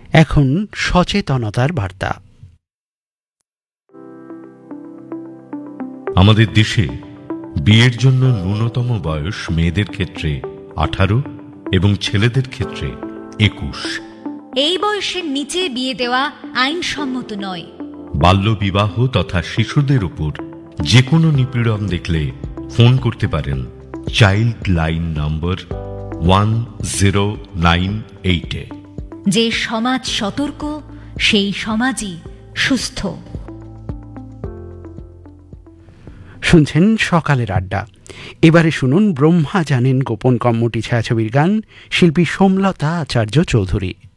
এখন সচেতনতার বার্তা। আমাদের দেশে বিয়ের জন্য ন্যূনতম বয়স মেয়েদের ক্ষেত্রে 18 এবং ছেলেদের ক্ষেত্রে 21। এই বয়সের নিচে বিয়ে দেওয়া আইনসম্মত নয়। বাল্যবিবাহ তথা শিশুদের উপর যে কোনো নিপীড়ন দেখলে ফোন করতে পারেন চাইল্ড লাইন নম্বর 1098-এ। যে সমাজ সতর্ক, সেই সমাজই সুস্থ। শুনছেন সকালের আড্ডা। এবারে শুনুন ব্রহ্মা জানেন গোপন কম্মটি ছায়াছবির গান, শিল্পী সোমলতা আচার্য চৌধুরী।